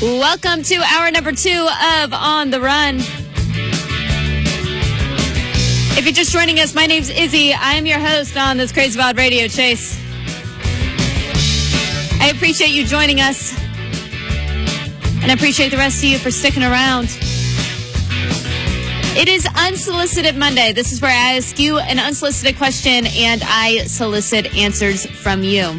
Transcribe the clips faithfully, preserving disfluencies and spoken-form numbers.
Welcome to hour number two of On the Run. If you're just joining us, my name's Izzy. I am your host on this Crazy Wild Radio Chase. I appreciate you joining us, and I appreciate the rest of you for sticking around. It is Unsolicited Monday. This is where I ask you an unsolicited question, and I solicit answers from you.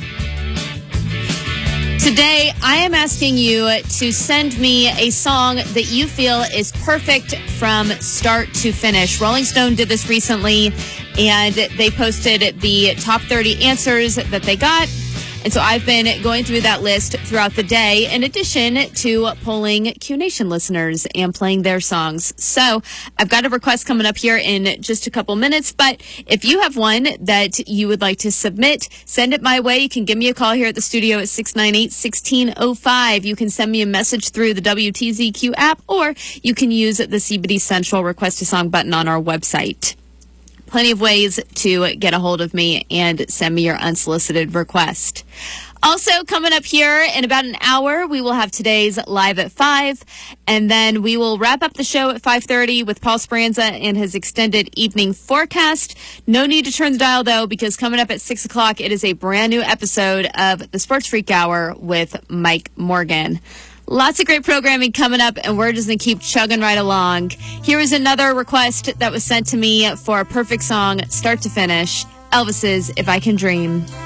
Today, I am asking you to send me a song that you feel is perfect from start to finish. Rolling Stone did this recently, and they posted the top thirty answers that they got. And so I've been going through that list throughout the day, in addition to polling Q Nation listeners and playing their songs. So I've got a request coming up here in just a couple minutes, but if you have one that you would like to submit, send it my way. You can give me a call here at the studio at six nine eight, one six zero five. You can send me a message through the W T Z Q app, or you can use the C B D Central Request a Song button on our website. Plenty of ways to get a hold of me and send me your unsolicited request. Also, coming up here in about an hour, we will have today's Live at five, and then we will wrap up the show at five thirty with Paul Speranza and his extended evening forecast. No need to turn the dial, though, because coming up at six o'clock, it is a brand new episode of the Sports Freak Hour with Mike Morgan. Lots of great programming coming up, and we're just going to keep chugging right along. Here is another request that was sent to me for a perfect song, start to finish. Elvis's If I Can Dream.